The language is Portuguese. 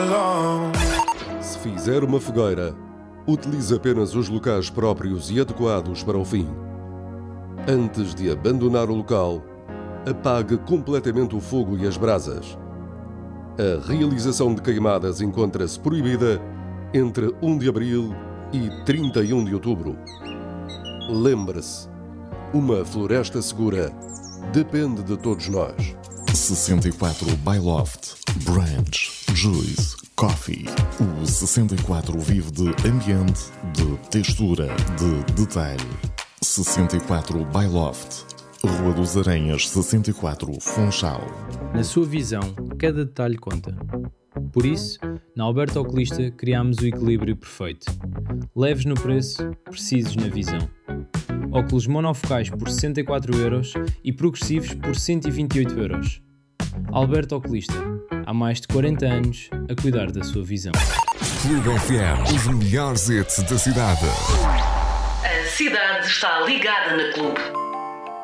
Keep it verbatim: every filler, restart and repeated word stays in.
Se fizer uma fogueira, utilize apenas os locais próprios e adequados para o fim. Antes de abandonar o local, apague completamente o fogo e as brasas. A realização de queimadas encontra-se proibida entre primeiro de abril e trinta e um de outubro. Lembre-se, uma floresta segura depende de todos nós. sessenta e quatro Byloft, Branch, Juice, Coffee. O sessenta e quatro vive de ambiente, de textura, de detalhe. sessenta e quatro Byloft, Rua dos Aranhas sessenta e quatro, Funchal. Na sua visão, cada detalhe conta. Por isso, na Alberto Oculista criámos o equilíbrio perfeito. Leves no preço, precisos na visão. Óculos monofocais por sessenta e quatro euros e progressivos por cento e vinte e oito euros. Alberto Oculista, há mais de quarenta anos a cuidar da sua visão. Clube F M, os melhores hits da cidade. A cidade está ligada na Clube.